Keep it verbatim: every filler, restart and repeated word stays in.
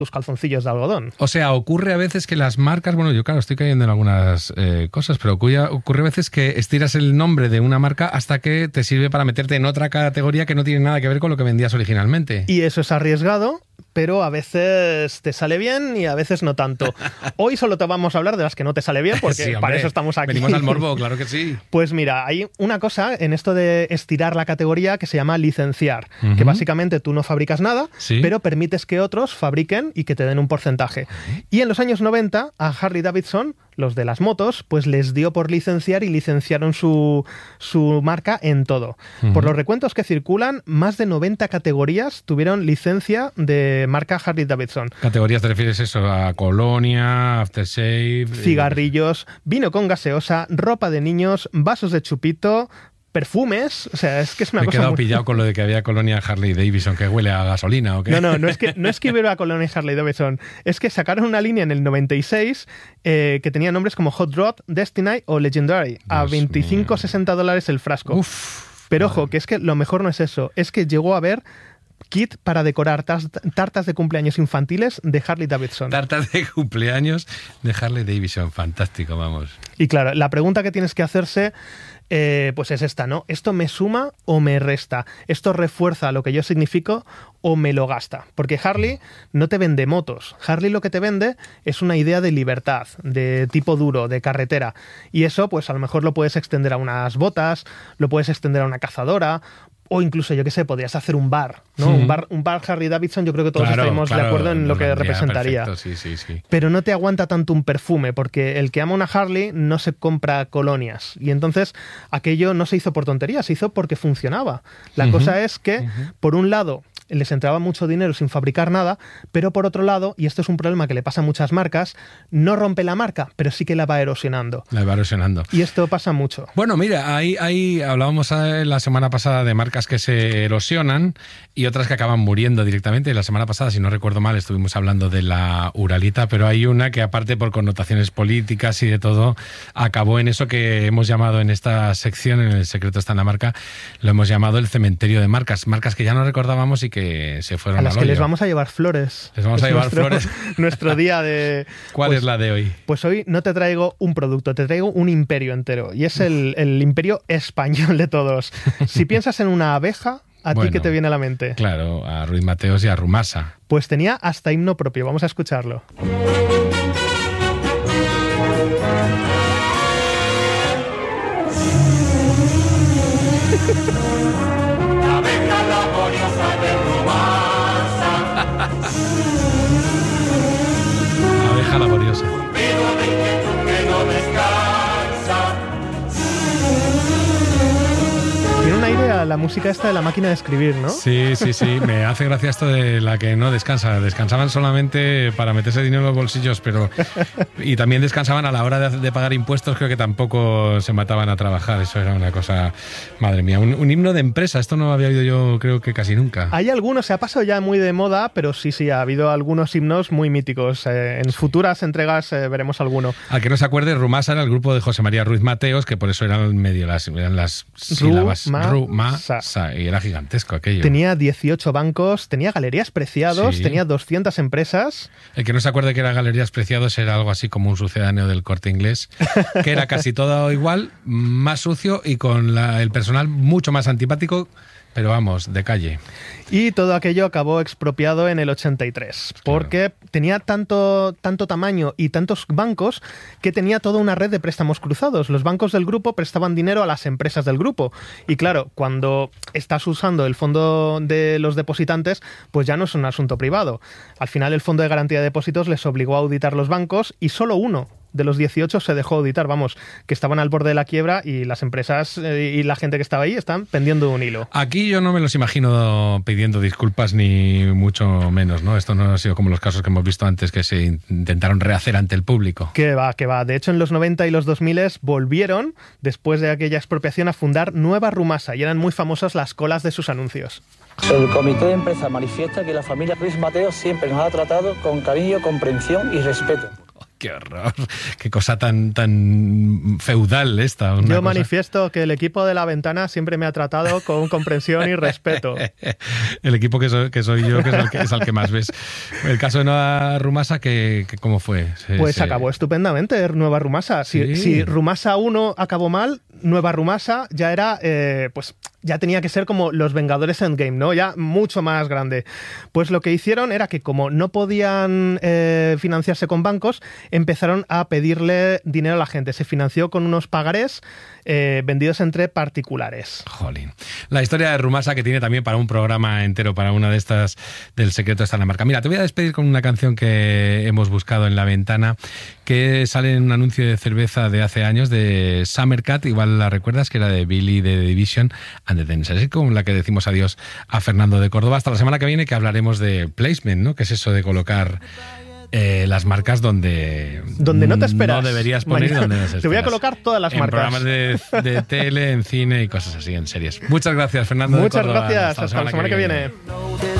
tus calzoncillos de algodón. O sea, ocurre a veces que las marcas, bueno, yo claro, estoy cayendo en algunas eh, cosas, pero ocurre, ocurre a veces que estiras el nombre de una marca hasta que te sirve para meterte en otra categoría que no tiene nada que ver con lo que vendías originalmente. Y eso es arriesgado, pero a veces te sale bien y a veces no tanto. Hoy solo te vamos a hablar de las que no te sale bien, porque sí, hombre, para eso estamos aquí. Venimos al morbo, claro que sí. Pues mira, hay una cosa en esto de estirar la categoría que se llama licenciar, uh-huh. que básicamente tú no fabricas nada, ¿sí? pero permites que otros fabriquen y que te den un porcentaje. Uh-huh. Y en los años noventa, a Harley Davidson, los de las motos, pues les dio por licenciar y licenciaron su, su marca en todo. Uh-huh. Por los recuentos que circulan, más de noventa categorías tuvieron licencia de marca Harley Davidson. ¿Categorías te refieres eso? A colonia, aftershave... Cigarrillos, vino con gaseosa, ropa de niños, vasos de chupito... perfumes, o sea, es que es una Me cosa he quedado muy... pillado con lo de que había colonia Harley Davidson que huele a gasolina, ¿o qué? No, no, no es que, no es que hubiera colonia Harley Davidson, es que sacaron una línea en el noventa y seis eh, que tenía nombres como Hot Rod, Destiny o Legendary, Dios a veinticinco a sesenta dólares el frasco. Uf, Pero ojo, que es que lo mejor no es eso, es que llegó a haber kit para decorar tartas de cumpleaños infantiles de Harley Davidson. Tartas de cumpleaños de Harley Davidson, fantástico, vamos. Y claro, la pregunta que tienes que hacerse eh, pues es esta, ¿no? ¿Esto me suma o me resta? ¿Esto refuerza lo que yo significo o me lo gasta? Porque Harley no te vende motos. Harley lo que te vende es una idea de libertad, de tipo duro, de carretera. Y eso, pues a lo mejor lo puedes extender a unas botas, lo puedes extender a una cazadora... O incluso, yo qué sé, podrías hacer un bar, ¿no? Mm. Un bar, un bar Harley Davidson, yo creo que todos claro, estaremos claro, de acuerdo en lo que representaría. Perfecto, sí, sí, sí. Pero no te aguanta tanto un perfume, porque el que ama una Harley no se compra colonias. Y entonces aquello no se hizo por tontería, se hizo porque funcionaba. La uh-huh. cosa es que, uh-huh. por un lado, les entraba mucho dinero sin fabricar nada, pero por otro lado, y esto es un problema que le pasa a muchas marcas, no rompe la marca, pero sí que la va erosionando. La va erosionando. Y esto pasa mucho. Bueno, mira, ahí, ahí hablábamos la semana pasada de marcas que se erosionan y otras que acaban muriendo directamente. La semana pasada, si no recuerdo mal, estuvimos hablando de la Uralita, pero hay una que, aparte por connotaciones políticas y de todo, acabó en eso que hemos llamado en esta sección, en El secreto está en la marca, lo hemos llamado el cementerio de marcas. Marcas que ya no recordábamos y que se fueron a las al que hoyo. les vamos a llevar flores. Les vamos es a llevar nuestro, flores. Nuestro día de... ¿Cuál pues, es la de hoy? Pues hoy no te traigo un producto, te traigo un imperio entero. Y es el, el imperio español de todos. Si piensas en una abeja, ¿a bueno, ti qué te viene a la mente? Claro, a Ruiz Mateos y a Rumasa. Pues tenía hasta himno propio. Vamos a escucharlo. Abeja laboriosa. Tiene una idea la música esta de la máquina de escribir, ¿no? Sí, sí, sí. Me hace gracia esto de la que no descansa. Descansaban solamente para meterse dinero en los bolsillos, pero... Y también descansaban a la hora de, de pagar impuestos, creo que tampoco se mataban a trabajar. Eso era una cosa... Madre mía, un, un himno de empresa. Esto no lo había oído yo, creo que casi nunca. Hay algunos, se ha pasado ya muy de moda, pero sí, sí, ha habido algunos himnos muy míticos. Eh, en futuras entregas eh, veremos alguno. Al que no se acuerde, Rumasa era el grupo de José María Ruiz Mateos, que por eso eran medio las, eran las sílabas. Rumasa. Y era gigantesco aquello. Tenía dieciocho bancos, tenía Galerías Preciados, sí. Tenía doscientas empresas. El que no se acuerde que era Galerías Preciados era algo así como un sucedáneo del Corte Inglés, que era casi todo igual, más sucio y con la, el personal mucho más antipático, pero vamos, de calle. Y todo aquello acabó expropiado en el ochenta y tres, porque claro. tenía tanto, tanto tamaño y tantos bancos que tenía toda una red de préstamos cruzados. Los bancos del grupo prestaban dinero a las empresas del grupo. Y claro, cuando estás usando el fondo de los depositantes, pues ya no es un asunto privado. Al final el Fondo de Garantía de Depósitos les obligó a auditar los bancos y solo uno de los dieciocho se dejó auditar, vamos, que estaban al borde de la quiebra y las empresas eh, y la gente que estaba ahí están pendiendo un hilo. Aquí yo no me los imagino pidiendo disculpas ni mucho menos, ¿no? Esto no ha sido como los casos que hemos visto antes que se intentaron rehacer ante el público. Que va, que va. De hecho, en los noventa y los dos mil volvieron, después de aquella expropiación, a fundar Nueva Rumasa y eran muy famosas las colas de sus anuncios. El comité de empresa manifiesta que la familia Ruiz Mateos siempre nos ha tratado con cariño, comprensión y respeto. Qué horror, qué cosa tan, tan feudal esta. Una Yo cosa... manifiesto que el equipo de La Ventana siempre me ha tratado con comprensión y respeto. El equipo que soy, que soy yo, que es el que, es el que más ves. El caso de Nueva Rumasa, que, que ¿cómo fue? Se, pues se... acabó estupendamente Nueva Rumasa. Si, Sí. si Rumasa uno acabó mal, Nueva Rumasa ya era, eh, pues ya tenía que ser como los Vengadores Endgame, ¿no? Ya mucho más grande. Pues lo que hicieron era que como no podían eh, financiarse con bancos, empezaron a pedirle dinero a la gente. Se financió con unos pagarés eh, vendidos entre particulares. Jolín. La historia de Rumasa, que tiene también para un programa entero, para una de estas del secreto está en la marca. Mira, te voy a despedir con una canción que hemos buscado en La Ventana, que sale en un anuncio de cerveza de hace años de Summer Cat, igual la recuerdas, que era de Billy de The Division and the Dance. Así con la que decimos adiós a Fernando de Córdoba. Hasta la semana que viene, que hablaremos de placement, ¿no? Que es eso de colocar eh, las marcas donde, donde no te esperas. No deberías poner y donde no te esperas. Te voy a colocar todas las en marcas. programas de, de tele, en cine y cosas así, en series. Muchas gracias, Fernando Muchas de Córdoba. gracias. Hasta la Hasta semana, la semana que, que viene. viene.